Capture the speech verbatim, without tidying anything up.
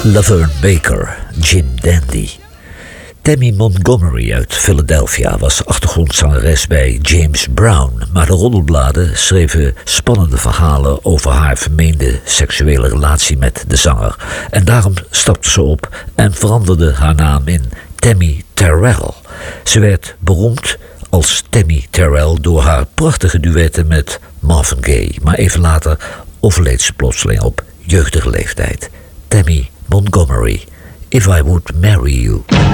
Laverne Baker, Jim Dandy. Tammy Montgomery uit Philadelphia was achtergrondzangeres bij James Brown, maar de roddelbladen schreven spannende verhalen over haar vermeende seksuele relatie met de zanger. En daarom stapte ze op en veranderde haar naam in Tammy Terrell. Ze werd beroemd als Tammy Terrell door haar prachtige duetten met Marvin Gaye, maar even later overleed ze plotseling op jeugdige leeftijd. Tammy Montgomery, If I Would Marry You.